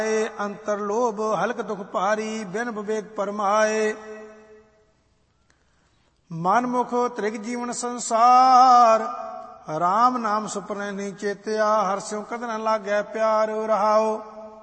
ਅੰਤਰ ਲੋਭ ਹਲਕ ਦੁਖ ਭਾਰੀ, ਬਿਨ ਵਿਵੇਕ ਪਰਮਾਏ। ਮਨਮੁਖ ਤ੍ਰਿਗ ਜੀਵਨ ਸੰਸਾਰ, ਰਾਮ ਨਾਮ ਸੁਪਨੇ ਨਹੀਂ ਚੇਤਿਆ। ਹਰਿ ਸਿਉ ਕਦ ਨ ਲਾਗੈ ਪਿਆਰ ਰਹਾਉ।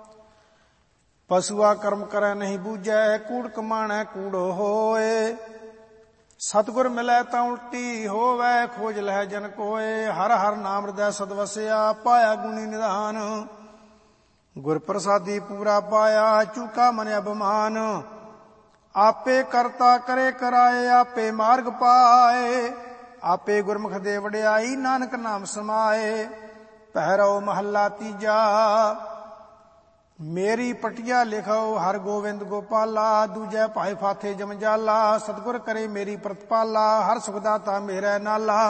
ਪਸੂਆ ਕਰਮ ਕਰੈ ਨਹੀਂ ਬੂਝੈ, ਕੂੜ ਕਮਾਣੈ ਕੂੜੋ ਹੋਏ। ਸਤਿਗੁਰ ਮਿਲੈ ਤਾਂ ਉਲਟੀ ਹੋਵੈ, ਖੋਜ ਲਹਿ ਜਨ ਕੋਏ। ਹਰ ਹਰ ਨਾਮ ਹਿਰਦੈ ਸਦ ਵਸਿਆ, ਪਾਇਆ ਗੁਣੀ ਨਿਧਾਨ। ਗੁਰ ਪ੍ਰਸਾਦੀ ਪੂਰਾ ਪਾਇਆ, ਚੂਕਾ ਮਨ ਅਭਿਮਾਨ। ਆਪੇ ਕਰਤਾ ਕਰੇ ਕਰਾਏ, ਆਪੇ ਮਾਰਗ ਪਾਏ। ਆਪੇ ਗੁਰਮੁਖ ਦੇ ਵਡਿਆਈ, ਨਾਨਕ ਨਾਮ ਸਮਾਏ। ਪਹਿਰੋ ਮਹੱਲਾ ਤੀਜਾ। ਮੇਰੀ ਪਟਿਆ ਲਿਖੋ ਹਰ ਗੋਬਿੰਦ ਗੋਪਾਲਾ, ਦੂਜੈ ਭਾਈ ਫਾਥੇ ਜਮਜਾਲਾ। ਸਤਿਗੁਰ ਕਰੇ ਮੇਰੀ ਪ੍ਰਤਪਾਲਾ, ਹਰ ਸੁਖ ਦਾਤਾ ਮੇਰਾ ਨਾਲਾ।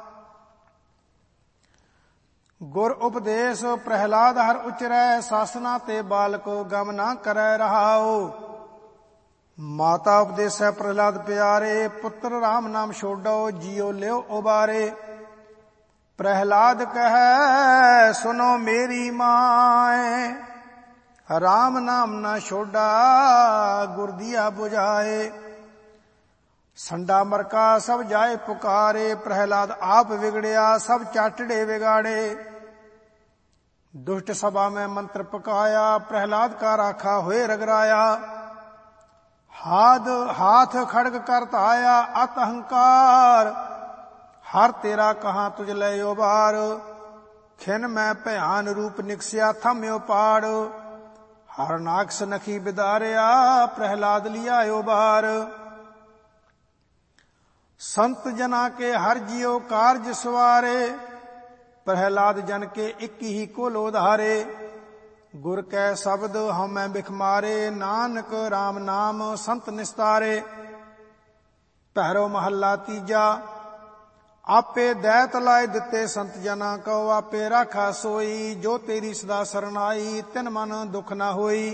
ਗੁਰ ਉਪਦੇਸ਼ ਪ੍ਰਹਿਲਾਦ ਹਰ ਉਚਰੈ, ਸਾਸਨਾ ਤੇ ਬਾਲਕੋ ਗਮ ਨਾ ਕਰੈ ਰਹਾਉ। ਮਾਤਾ ਉਪਦੇਸੈ ਪ੍ਰਹਿਲਾਦ ਪਿਆਰੇ, ਪੁੱਤਰ ਰਾਮ ਨਾਮ ਛੋਡੋ, ਜੀਉ ਲਿਓ ਉਬਾਰੇ। ਪ੍ਰਹਿਲਾਦ ਕਹੈ ਸੁਨੋ ਮੇਰੀ ਮਾਏ, ਰਾਮ ਨਾਮ ਨਾ ਛੋਡਾ, ਗੁਰ ਦੀਆ 부ਝਾਏ। ਸੰਡਾ ਮਰਕਾ ਸਭ ਜਾਏ ਪੁਕਾਰੇ, ਪ੍ਰਹਿਲਾਦ ਆਪ ਵਿਗੜਿਆ, ਸਭ ਚਾਟੜੇ ਵਿਗਾੜੇ। ਦੁਸ਼ਟ ਸਭਾ ਮੈਂ ਮੰਤਰ ਪਕਾਇਆ, ਪ੍ਰਹਿਲਾਦ ਕਾ ਰਾਖਾ ਹੋਏ ਰਗਰਾਇਆ। ਹਾਥ ਖੜਗ ਕਰ ਧਾਇਆ, ਅਤ ਅਹੰਕਾਰ, ਹਰ ਤੇਰਾ ਕਹਾਂ ਤੁਝ ਲੈ ਉਬਾਰ। ਖਿਨ ਮੈਂ ਭਿਆਨ ਰੂਪ ਨਿਕਸਿਆ, ਥਮਿਓ ਪਾੜ। ਹਰ ਨਾਕਸ ਨਖੀ ਬਿਦਾਰਿਆ, ਪ੍ਰਹਿਲਾਦ ਲਿਆ ਉਬਾਰ। ਸੰਤ ਜਨਾ ਕੇ ਹਰ ਜਿਉ ਕਾਰਜ ਸਵਾਰੇ, ਪ੍ਰਹਿਲਾਦ ਜਨ ਕੇ ਇੱਕ ਹੀ ਕੁਲ ਉਧਾਰੇ। ਗੁਰ ਕੈ ਸ਼ਬਦ ਹਉਮੈ ਬਿਖ ਮਾਰੇ, ਨਾਨਕ ਰਾਮ ਨਾਮ ਸੰਤ ਨਿਸਤਾਰੇ। ਪਹਿਰੋ ਮਹੱਲਾ ਤੀਜਾ। ਆਪੇ ਦੈਤ ਲਾਏ ਦਿੱਤੇ ਸੰਤ ਜਨਾ ਕਉ, ਆਪੇ ਰਾਖਾ ਸੋਈ। ਜੋ ਤੇਰੀ ਸਦਾ ਸਰਨਾਈ, ਤਿਨ ਮਨ ਦੁਖ ਨਾ ਹੋਈ।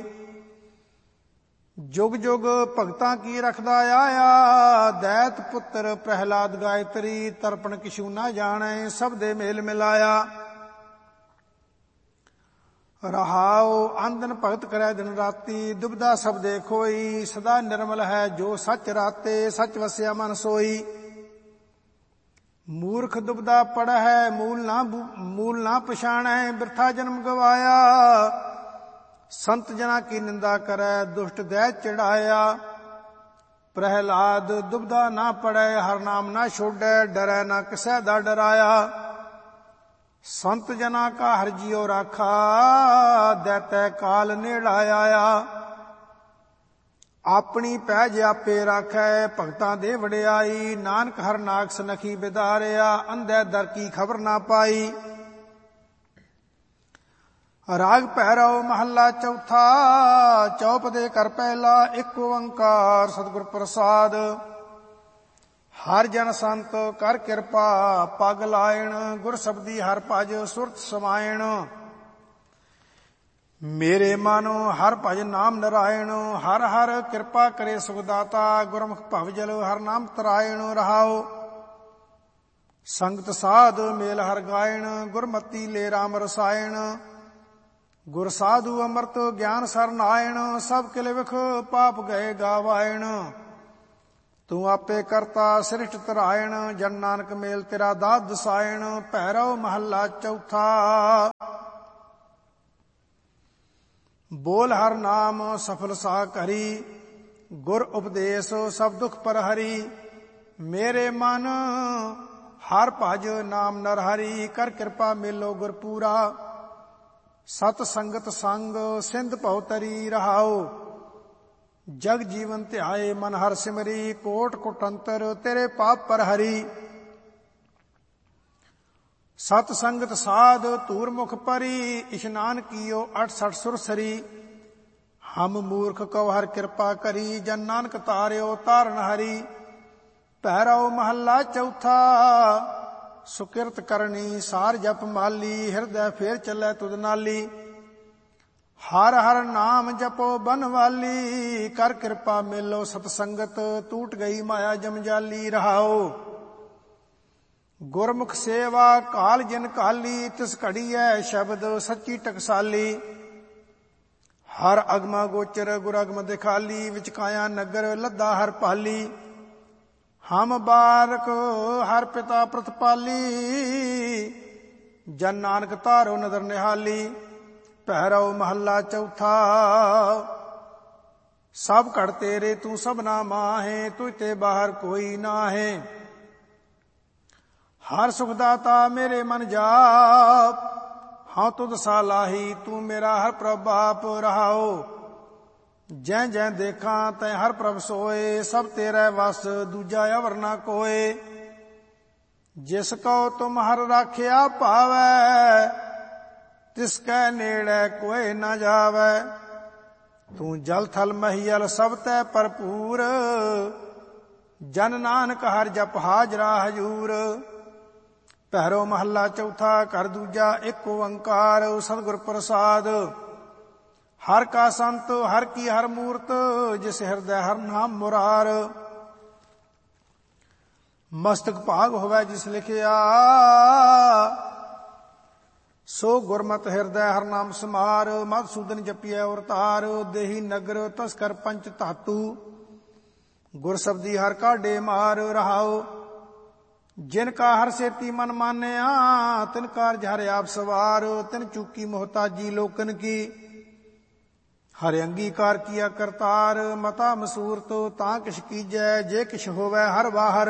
ਜੁਗ ਜੁਗ ਭਗਤਾਂ ਕੀ ਰਖਦਾ ਆਇਆ, ਦੈਤ ਪੁੱਤਰ ਪ੍ਰਹਿਲਾਦ ਗਾਇਤਰੀ। ਤਰਪਣ ਕਿਛੂ ਨਾ ਜਾਣੈ, ਸਭ ਦੇ ਮੇਲ ਮਿਲਾਇਆ। ਰਹਾਉ ਆਂਦਨ ਭਗਤ ਕਰੈ ਦਿਨ ਰਾਤੀ, ਦੁਬਦਾ ਸਭ ਦੇ ਖੋਈ। ਸਦਾ ਨਿਰਮਲ ਹੈ ਜੋ ਸੱਚ ਰਾਤੇ, ਸੱਚ ਵਸਿਆ ਮਨ ਸੋਈ। ਮੂਰਖ ਦੁਬਦਾ ਪੜ੍ਹੈ, ਮੂਲ ਨਾ ਪਛਾਣੈ, ਬਿਰਥਾ ਜਨਮ ਗਵਾਇਆ। ਸੰਤ ਜਨਾ ਕੀ ਨਿੰਦਾ ਕਰੈ, ਦੁਸ਼ਟ ਦੈਤ ਚੜਾਇਆ। ਪ੍ਰਹਿਲਾਦ ਦੁਬਦਾ ਨਾ ਪੜੈ, ਹਰ ਨਾਮ ਨਾ ਛੋਡੈ। ਡਰੈ ਨਾ ਕਿਸੈ ਦਾ ਡਰਾਇਆ। ਸੰਤ ਜਨਾ ਕਾ ਹਰਿ ਜਿਉ ਰਾਖਾ, ਦੈਤੈ ਕਾਲ ਨੇੜਾ ਆਇਆ। ਆਪਣੀ ਪੈਜ ਆਪੇ ਰਾਖੈ, ਭਗਤਾਂ ਦੇ ਵਡਿਆਈ। ਨਾਨਕ ਹਰ ਨਾਕਸ ਨਖੀ ਬਿਦਾਰਿਆ, ਅੰਧੈ ਦਰ ਕੀ ਖਬਰ ਨਾ ਪਾਈ। ਰਾਗ ਭੈਰਵ ਮਹੱਲਾ ਚੌਥਾ। ਚੌਪ ਦੇ ਕਰ ਪਹਿਲਾ, ਇੱਕ ਓੰਕਾਰ ਸਤਿਗੁਰ ਪ੍ਰਸਾਦ। ਹਰ ਜਨ ਸੰਤ ਕਰ ਕਿਰਪਾ, ਪਗ ਲਾਇਣ। ਗੁਰ ਸਬਦੀ ਹਰ ਭਜ, ਸੁਰਤ ਸਮਾਇਣ। ਮੇਰੇ ਮਨ ਹਰ ਭਜ ਨਾਮ ਨਰਾਇਣ। ਹਰ ਹਰ ਕਿਰਪਾ ਕਰੇ ਸੁਖ ਦਾਤਾ, ਗੁਰਮੁਖ ਭਵ ਜਲ ਹਰ ਨਾਮ ਤਰਾਇਣ ਰਹਾਉ। ਸੰਗਤ ਸਾਧ ਮੇਲ ਹਰ ਗਾਇਣ, ਗੁਰਮਤੀ ਲੈ ਰਾਮ ਰਸਾਇਣ। ਗੁਰ ਸਾਧੂ ਅੰਮ੍ਰਿਤ ਗਿਆਨ ਸਰਨਾਇਣ, ਸਭ ਕਿਲ ਵਿਖ ਪਾਪ ਗਏ ਗਾਵਾਇਣ। ਤੂੰ ਆਪੇ ਕਰਤਾ ਸ੍ਰਿਸ਼ਟ ਤਰਾਇਣ, ਜਨ ਨਾਨਕ ਮੇਲ ਤੇਰਾ ਦਾਤ ਦਸਾਇਣ। ਭੈਰਵ ਮਹੱਲਾ ਚੌਥਾ। ਬੋਲ ਹਰ ਨਾਮ ਸਫਲ ਸਾਖ ਹਰੀ, ਗੁਰ ਉਪਦੇਸ਼ ਸਭ ਦੁਖ ਪਰ ਹਰੀ। ਮੇਰੇ ਮਨ ਹਰ ਭਜ ਨਾਮ ਨਰ ਹਰੀ, ਕਰ ਕਿਰਪਾ ਮੇਲੋ ਗੁਰ ਪੂਰਾ। ਸਤ ਸੰਗਤ ਸੰਗ ਸਿੰਧ ਭਉ ਤਰੀ ਰਹਾਉ। ਜਗ ਜੀਵਨ ਧਿਆਏ ਮਨ ਹਰ ਸਿਮਰੀ, ਕੋਟ ਕੁਟੰਤਰ ਤੇਰੇ ਪਾਪ ਪਰ ਹਰੀ। ਸਤ ਸੰਗਤ ਸਾਧ ਧੂਰ ਮੁਖ ਪਰੀ, ਇਸ਼ਨਾਨ ਕੀਓ 68 ਸੁਰਸਰੀ। ਹਮ ਮੂਰਖ ਕਉ ਹਰ ਕਿਰਪਾ ਕਰੀ, ਜਨ ਨਾਨਕ ਤਾਰਿਓ ਤਾਰਨ ਹਰੀ। ਭੈਰਵ ਮਹੱਲਾ ਚੌਥਾ। ਸੁਕਿਰਤ ਕਰਨੀ ਸਾਰ ਜਪ ਮਾਲੀ, ਹਿਰਦੈ ਫੇਰ ਚੱਲੈ ਤੁਧ ਨਾਲੀ। ਹਰ ਹਰ ਨਾਮ ਜਪੋ ਬਨਵਾਲੀ, ਕਰ ਕਿਰਪਾ ਮੇਲੋ ਸਤ ਸੰਗਤ। ਟੂਟ ਗਈ ਮਾਇਆ ਜਮਜਾਲੀ ਰਹਾਉ। ਗੁਰਮੁਖ ਸੇਵਾ ਕਾਲ ਜਿਨ ਕਾਲੀ, ਤਿਸ ਘੜੀ ਐ ਸ਼ਬਦ ਸੱਚੀ ਟਕਸਾਲੀ। ਹਰ ਅਗਮਾ ਗੋਚਰ ਗੁਰ ਅਗਮ ਦਿਖਾਲੀ, ਵਿਚ ਕਾਇਆ ਨਗਰ ਲੱਦਾ ਹਰ ਪਾਲੀ। ਹਮ ਬਾਰਕ ਹਰ ਪਿਤਾ ਪ੍ਰਤਪਾਲੀ, ਜਨ ਨਾਨਕ ਧਾਰੋ ਨਦਰ ਨਿਹਾਲੀ। ਭੈਰਵ ਮਹੱਲਾ ਚੌਥਾ। ਸਭ ਘੜ ਤੇਰੇ ਤੂੰ ਸਭਨਾ ਮਾਹੇ, ਤੁਝ ਤੇ ਬਾਹਰ ਕੋਈ ਨਾਹੇ। ਹਰ ਸੁਖ ਦਾਤਾ ਮੇਰੇ ਮਨ ਜਾਪ, ਹਾਂ ਤੁਧ ਸਾਲਾਹੀ ਤੂੰ ਮੇਰਾ ਹਰ ਪ੍ਰਭ ਬਾਪ। ਰਹਾਓ ਜੈ ਜੈ ਦੇਖਾਂ ਤੈ ਹਰ ਪ੍ਰਭ ਸੋਏ, ਸਭ ਤੇਰੇ ਵਸ ਦੂਜਾ ਅਵਰ ਨਾ ਕੋਏ। ਜਿਸ ਕਉ ਤੁਮ ਹਰ ਰਾਖਿਆ ਭਾਵੈ, ਤਿਸ ਕੈ ਨੇੜੇ ਕੋਇ ਨਾ ਜਾਵੈ। ਤੂੰ ਜਲ ਥਲ ਮਹੀਲ ਸਭ ਤੈ ਭਰਪੂਰ, ਜਨ ਨਾਨਕ ਹਰ ਜਪ ਹਾਜ਼ਰਾ ਹਜੂਰ। ਭੈਰੋ ਮਹੱਲਾ ਚੌਥਾ। ਘਰ ਦੂਜਾ ਏਕ ਓੰਕਾਰ ਸਤਿਗੁਰ ਪ੍ਰਸਾਦ। ਹਰ ਕਾ ਸੰਤ ਹਰ ਕੀ ਹਰ ਮੂਰਤ, ਜਿਸ ਹਿਰਦੈ ਹਰ ਨਾਮ ਮੁਰਾਰ। ਮਸਤਕ ਭਾਗ ਹੋਵੈ ਜਿਸ ਲਿਖਿਆ, ਸੋ ਗੁਰਮਤਿ ਹਿਰਦੈ ਹਰ ਨਾਮ ਸਮਾਰ। ਮਧੂਸੂਦਨ ਜਪੀਐ ਔਰ ਤਾਰ, ਦੇਹੀ ਨਗਰ ਤਸਕਰ ਪੰਚ ਧਾਤੂ। ਗੁਰ ਸਬਦੀ ਹਰ ਕਾਢੇ ਮਾਰ। ਰਹਾਉ ਜਿਨ ਕਾ ਹਰ ਸੇਤੀ ਮਨ ਮਾਨਿਆ, ਤਿਨ ਕਾਰਜ ਹਰਿ ਆਪ ਸਵਾਰ। ਤਿਨ ਚੂਕੀ ਮੁਹਤਾਜੀ ਲੋਕਨ ਕੀ, ਹਰਿ ਅੰਗੀਕਾਰ ਕੀਆ ਕਰਤਾਰ। ਮਤਾ ਮਸੂਰਤ ਤਾਂ ਕਿਛ ਕੀਜੈ, ਜੇ ਕਿਛ ਹੋਵੈ ਹਰ ਬਾਹਰ।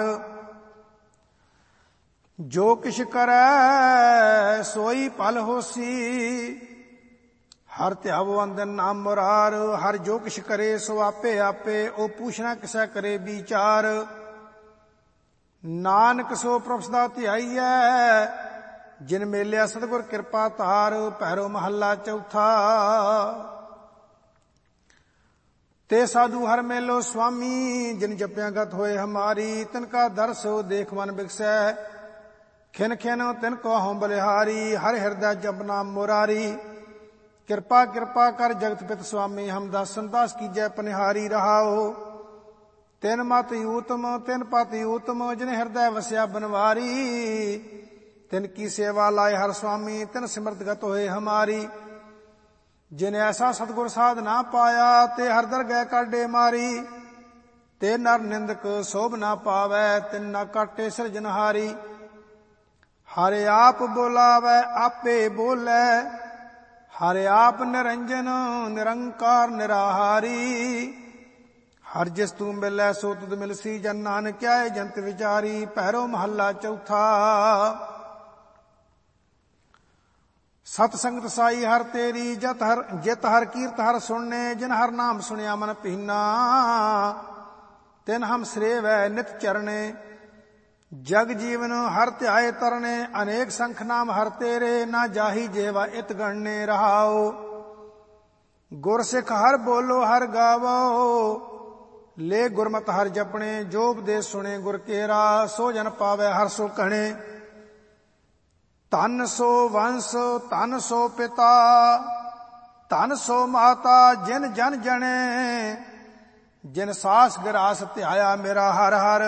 ਜੋ ਕਿਛ ਕਰੈ ਸੋਈ ਭਲ ਹੋਸੀ, ਹਰ ਧਿਆਵੋ ਅੰਦਨ ਨਾਮ ਮੁਰਾਰ। ਹਰ ਜੋ ਕਿਛ ਕਰੇ ਸੋ ਆਪੇ ਆਪੇ, ਉਹ ਪੁੱਛਣਾ ਕਿਸੈ ਕਰੇ ਵਿਚਾਰ। ਨਾਨਕ ਸੋ ਪ੍ਰਭ ਸਦਾ ਧਿਆਈਐ, ਜਿਨ ਮੇਲਿਆ ਸਤਿਗੁਰ ਕਿਰਪਾ ਧਾਰ। ਭੈਰੋ ਮਹੱਲਾ ਚੌਥਾ। ਤੇ ਸਾਧੂ ਹਰ ਮੇਲੋ ਸੁਆਮੀ, ਜਿਨ ਜਪਿਆ ਗਤ ਹੋਏ ਹਮਾਰੀ। ਤਿਨ ਕਾ ਦਰਸੋ ਦੇਖ ਮਨ ਬਿਕਸੈ, ਖਿਨ ਖਿਨ ਤਿਨ ਕੋ ਹਉ ਬਲਿਹਾਰੀ। ਹਰ ਹਿਰਦੈ ਜਪ ਨਾਮ ਮੁਰਾਰੀ। ਕਿਰਪਾ ਕਿਰਪਾ ਕਰ ਜਗਤ ਪਿਤ ਸੁਆਮੀ, ਹਮ ਦਾਸਨ ਦਾਸ ਕੀਜੈ ਪਨਿਹਾਰੀ। ਰਹਾਓ ਤਿਨ ਮਤ ਊਤਮ ਤਿਨ ਪਤ ਊਤਮ, ਜਿਨ ਹਿਰਦੈ ਵਸਿਆ ਬਨਵਾਰੀ। ਤਿਨ ਕੀ ਸੇਵਾ ਲਾਏ ਹਰ ਸੁਆਮੀ, ਤਿਨ ਸਿਮਰਤ ਗਤ ਹੋਏ ਹਮਾਰੀ। ਜਿਨ ਐਸਾ ਸਤਿਗੁਰ ਸਾਧ ਨਾ ਪਾਇਆ, ਤੇ ਹਰ ਦਰਗਹਿ ਕਾਢੇ ਮਾਰੀ। ਤੇ ਨਰ ਨਿੰਦਕ ਸੋਭ ਨਾ ਪਾਵੈ, ਤਿਨ ਨਾ ਕਾਟੇ ਸਿਰਜਨਹਾਰੀ। ਹਰਿ ਆਪ ਬੋਲਾਵੈ ਆਪੇ ਬੋਲੇ, ਹਰਿ ਆਪ ਨਿਰੰਜਨ ਨਿਰੰਕਾਰ ਨਿਰਾਹਾਰੀ। ਹਰ ਜਿਸ ਤੂੰ ਮਿਲੈ ਸੋ ਤੁਧ ਮਿਲਸੀ, ਜਨ ਨਾਨਕ ਆਏ ਜੰਤ ਵਿਚਾਰੀ। ਭੈਰੋ ਮਹੱਲਾ ਚੌਥਾ। ਸਤ ਸੰਗਤ ਸਾਈ ਹਰ ਤੇਰੀ, ਜਿਤ ਹਰ ਕੀਰਤ ਹਰ ਸੁਣਨੇ। ਜਿਨ ਹਰ ਨਾਮ ਸੁਣਿਆ ਮਨ ਭੀਨਾ, ਤਿਨ ਹਮ ਸਰੇਵੈ ਨਿਤ ਚਰਣੇ। ਜਗ ਜੀਵਨ ਹਰ ਧਿਆਏ ਤਰਨੇ, ਅਨੇਕ ਸੰਖ ਨਾਮ ਹਰ ਤੇਰੇ। ਨਾ ਜਾਹੀ ਜੇਵਾ ਇਤ ਗਣਨੇ। ਰਹਾਓ ਗੁਰ ਸਿੱਖ ਹਰ ਬੋਲੋ ਹਰ ਗਾਵੋ, ਲੈ ਗੁਰਮਤਿ ਹਰ ਜਪਣੇ। ਜੋ ਉਪਦੇਸ਼ ਸੁਣੇ ਗੁਰ ਕੇਰਾ, ਸੋ ਜਨ ਪਾਵੈ ਹਰ ਸੋ ਕਹਣੇ। ਧਨ ਸੋ ਵੰਸ ਧਨ ਸੋ ਪਿਤਾ, ਧਨ ਸੋ ਮਾਤਾ ਜਿਨ ਜਨ ਜਣੇ। ਜਿਨ ਸਾਸ ਗਰਾਸ ਧਿਆਇਆ ਮੇਰਾ ਹਰ ਹਰ,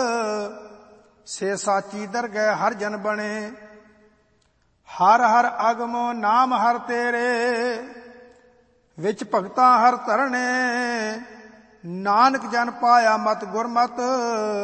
ਸੇ ਸਾਚੀ ਦਰਗਹਿ ਹਰ ਜਨ ਬਣੇ। ਹਰ ਹਰ ਅਗਮੋ ਨਾਮ ਹਰ ਤੇਰੇ, ਵਿੱਚ ਭਗਤਾਂ ਹਰ ਧਰਣੇ। ਨਾਨਕ ਜਨ ਪਾਇਆ ਮਤ ਗੁਰਮਤਿ,